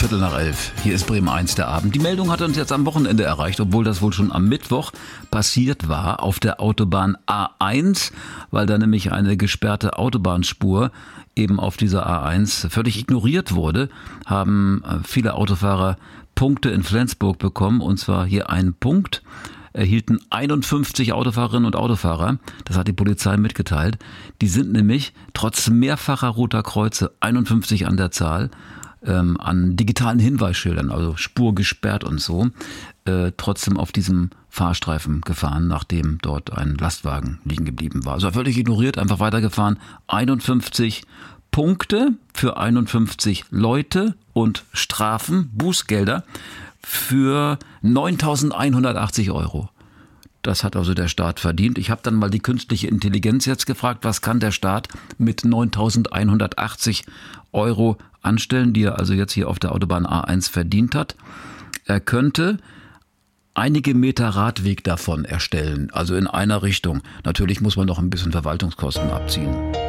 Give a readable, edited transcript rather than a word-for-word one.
11:15. Hier ist Bremen 1 der Abend. Die Meldung hat uns jetzt am Wochenende erreicht, obwohl das wohl schon am Mittwoch passiert war auf der Autobahn A1, weil da nämlich eine gesperrte Autobahnspur eben auf dieser A1 völlig ignoriert wurde, haben viele Autofahrer Punkte in Flensburg bekommen, und zwar hier einen Punkt erhielten 51 Autofahrerinnen und Autofahrer. Das hat die Polizei mitgeteilt. Die sind nämlich trotz mehrfacher roter Kreuze, 51 an der Zahl, an digitalen Hinweisschildern, also Spur gesperrt und so, trotzdem auf diesem Fahrstreifen gefahren, nachdem dort ein Lastwagen liegen geblieben war. Also völlig ignoriert, einfach weitergefahren. 51 Punkte für 51 Leute und Strafen, Bußgelder für 9.180 Euro. Das hat also der Staat verdient. Ich habe dann mal die künstliche Intelligenz jetzt gefragt, was kann der Staat mit 9.180 Euro anstellen, die er also jetzt hier auf der Autobahn A1 verdient hat. Er könnte einige Meter Radweg davon erstellen, also in einer Richtung. Natürlich muss man noch ein bisschen Verwaltungskosten abziehen.